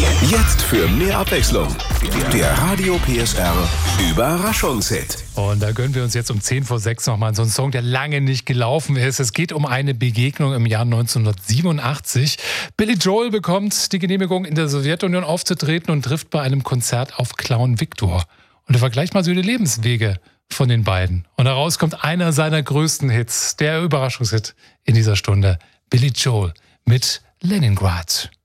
Jetzt für mehr Abwechslung. Der Radio PSR Überraschungshit. Und da gönnen wir uns jetzt um 5:10 nochmal so einen Song, der lange nicht gelaufen ist. Es geht um eine Begegnung im Jahr 1987. Billy Joel bekommt die Genehmigung, in der Sowjetunion aufzutreten und trifft bei einem Konzert auf Clown Victor. Und er vergleicht mal so die Lebenswege von den beiden. Und daraus kommt einer seiner größten Hits, der Überraschungshit in dieser Stunde. Billy Joel mit Leningrad.